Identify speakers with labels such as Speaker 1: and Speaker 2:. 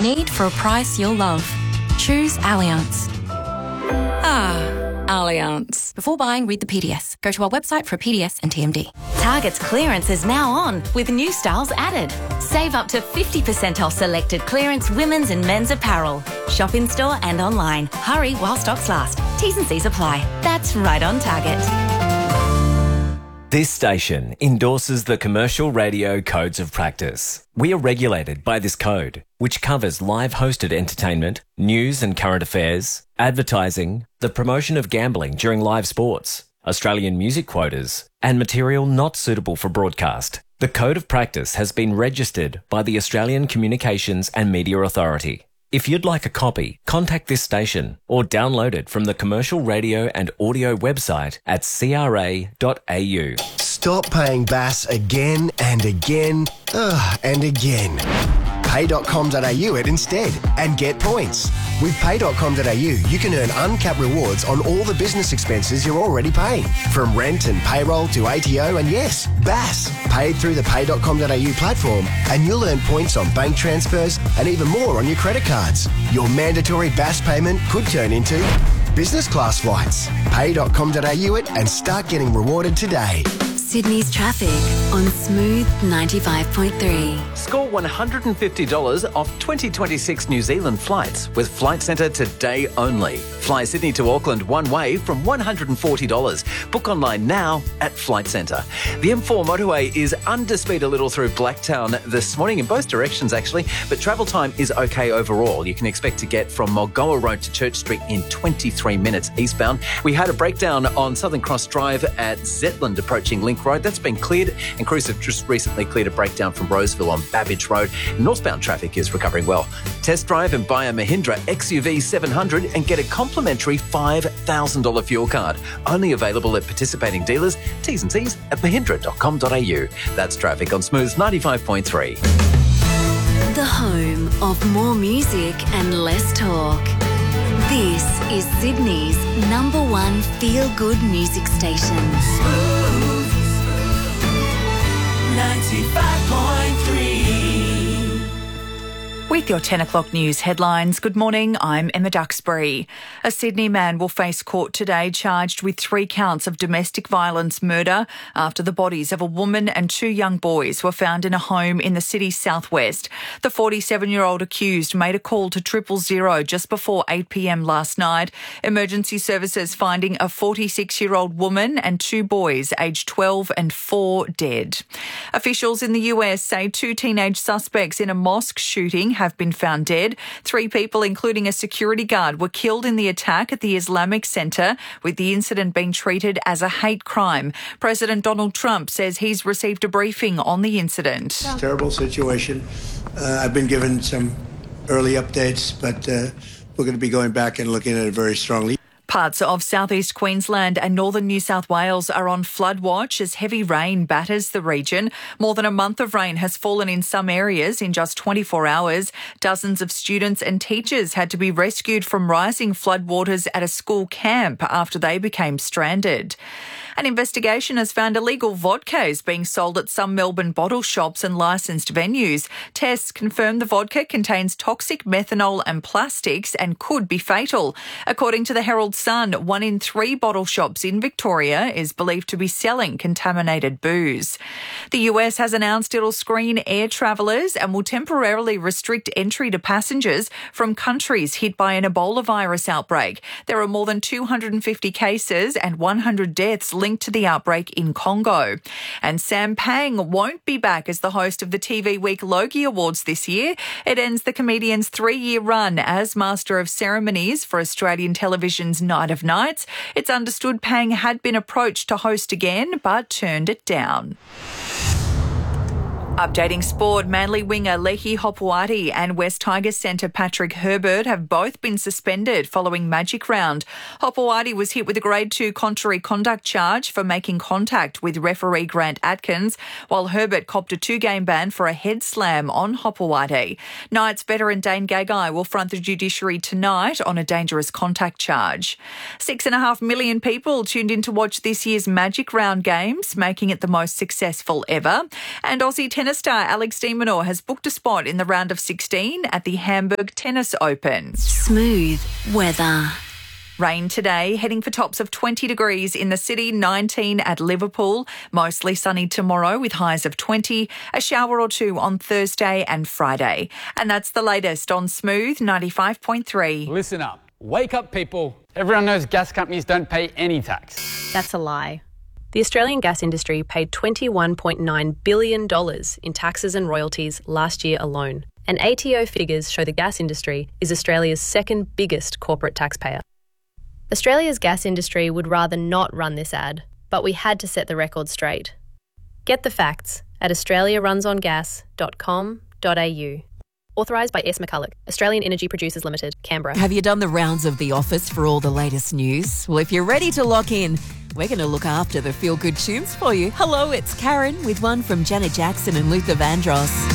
Speaker 1: Need for a price you'll love. Choose Allianz. Allianz. Before buying, read the PDS. Go to our website for a PDS and TMD.
Speaker 2: Target's clearance is now on, with new styles added. Save up to 50% off selected clearance women's and men's apparel. Shop in store and online. Hurry while stocks last. T's and C's apply. That's right on Target.
Speaker 3: This station endorses the Commercial Radio Codes of Practice. We are regulated by this code, which covers live hosted entertainment, news and current affairs, advertising, the promotion of gambling during live sports, Australian music quotas, and material not suitable for broadcast. The Code of Practice has been registered by the Australian Communications and Media Authority. If you'd like a copy, contact this station or download it from the Commercial Radio and Audio website at cra.au.
Speaker 4: Stop paying BAS again and again and again. Pay.com.au it instead and get points. With Pay.com.au, you can earn uncapped rewards on all the business expenses you're already paying. From rent and payroll to ATO and yes, BAS. Paid through the Pay.com.au platform and you'll earn points on bank transfers and even more on your credit cards. Your mandatory BAS payment could turn into business class flights. Pay.com.au it and start getting rewarded today.
Speaker 5: Sydney's traffic on Smooth 95.3.
Speaker 6: Score $150 off 2026 New Zealand flights with Flight Centre today only. Fly Sydney to Auckland one way from $140. Book online now at Flight Centre. The M4 motorway is under speed a little through Blacktown this morning in both directions actually, but travel time is okay overall. You can expect to get from Mulgoa Road to Church Street in 23 minutes eastbound. We had a breakdown on Southern Cross Drive at Zetland approaching Link Road. That's been cleared, and crews have just recently cleared a breakdown from Roseville on Babbage Road. Northbound traffic is recovering well. Test drive and buy a Mahindra XUV 700 and get a complimentary $5,000 fuel card. Only available at participating dealers. T's and C's at mahindra.com.au. That's traffic on Smooth 95.3.
Speaker 5: The home of more music and less talk. This is Sydney's #1 feel-good music station.
Speaker 7: Smooth 95.3.
Speaker 8: With your 10 o'clock news headlines, good morning, I'm Emma Duxbury. A Sydney man will face court today charged with 3 counts of domestic violence murder after the bodies of a woman and 2 young boys were found in a home in the city's southwest. The 47-year-old accused made a call to 000 just before 8 p.m. last night. Emergency services finding a 46-year-old woman and 2 boys aged 12 and 4 dead. Officials in the US say 2 teenage suspects in a mosque shooting have been found dead. 3 people, including a security guard, were killed in the attack at the Islamic Center, with the incident being treated as a hate crime. President Donald Trump says he's received a briefing on the incident.
Speaker 9: It's a terrible situation. I've been given some early updates, but we're going to be going back and looking at it very strongly.
Speaker 8: Parts of southeast Queensland and northern New South Wales are on flood watch as heavy rain batters the region. More than a month of rain has fallen in some areas in just 24 hours. Dozens of students and teachers had to be rescued from rising floodwaters at a school camp after they became stranded. An investigation has found illegal vodka is being sold at some Melbourne bottle shops and licensed venues. Tests confirm the vodka contains toxic methanol and plastics and could be fatal. According to the Herald Sun, 1 in 3 bottle shops in Victoria is believed to be selling contaminated booze. The US has announced it'll screen air travellers and will temporarily restrict entry to passengers from countries hit by an Ebola virus outbreak. There are more than 250 cases and 100 deaths linked to the outbreak in Congo. And Sam Pang won't be back as the host of the TV Week Logie Awards this year. It ends the comedian's 3-year run as Master of Ceremonies for Australian television's Night of Nights. It's understood Pang had been approached to host again, but turned it down. Updating sport, Manly winger Lehi Hopoate and West Tigers centre Patrick Herbert have both been suspended following Magic Round. Hopoate was hit with a Grade 2 contrary conduct charge for making contact with referee Grant Atkins, while Herbert copped a 2-game ban for a head slam on Hopoate. Knights veteran Dane Gagai will front the judiciary tonight on a dangerous contact charge. 6.5 million people tuned in to watch this year's Magic Round games, making it the most successful ever. And Aussie tennis tennis star Alex de Minaur has booked a spot in the round of 16 at the Hamburg Tennis Open.
Speaker 5: Smooth weather.
Speaker 8: Rain today, heading for tops of 20 degrees in the city, 19 at Liverpool. Mostly sunny tomorrow with highs of 20. A shower or two on Thursday and Friday. And that's the latest on Smooth 95.3.
Speaker 10: Listen up. Wake up, people. Everyone knows gas companies don't pay any tax.
Speaker 11: That's a lie. The Australian gas industry paid $21.9 billion in taxes and royalties last year alone. And ATO figures show the gas industry is Australia's second biggest corporate taxpayer. Australia's gas industry would rather not run this ad, but we had to set the record straight. Get the facts at australiarunsongas.com.au. Authorised by S. McCulloch, Australian Energy Producers Limited, Canberra.
Speaker 12: Have you done the rounds of the office for all the latest news? Well, if you're ready to lock in, we're going to look after the feel-good tunes for you. Hello, it's Karen with one from Janet Jackson and Luther Vandross.